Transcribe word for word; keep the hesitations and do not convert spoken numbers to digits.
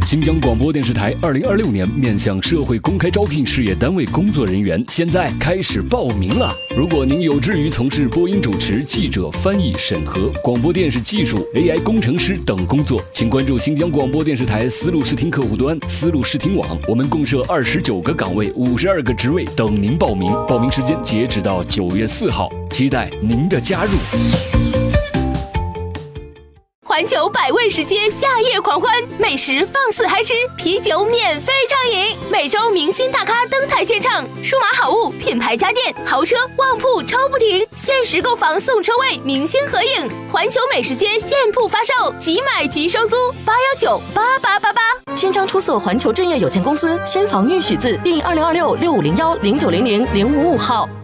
新疆广播电视台二零二六年面向社会公开招聘事业单位工作人员，现在开始报名了。如果您有志于从事播音主持、记者、翻译、审核、广播电视技术、A I 工程师等工作，请关注新疆广播电视台丝路视听客户端、丝路视听网，我们共设二十九个岗位、五十二个职位等您报名。报名时间截止到九月四号，期待您的加入。 环球百味食街夏夜狂欢，美食放肆嗨吃，啤酒免费畅饮，每周明星大咖登台献唱，数码好物、品牌家电、豪车、旺铺抽不停，限时购房送车位，明星合影。环球美食街现铺发售，即买即收租，八幺九八八八八。 新章出售环球正业有限公司，新房预许字第二零二六六五零幺零九零零零五五号。